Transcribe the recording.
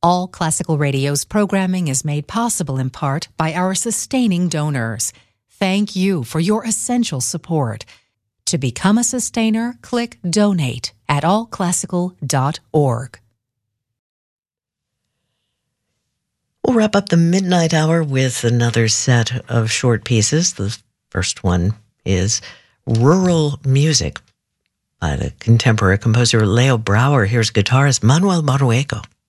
All Classical Radio's programming is made possible in part by our sustaining donors. Thank you for your essential support. To become a sustainer, click Donate at allclassical.org. We'll wrap up the midnight hour with another set of short pieces. The first one is Rural Music by the contemporary composer Leo Brouwer. Here's guitarist Manuel Marruecos.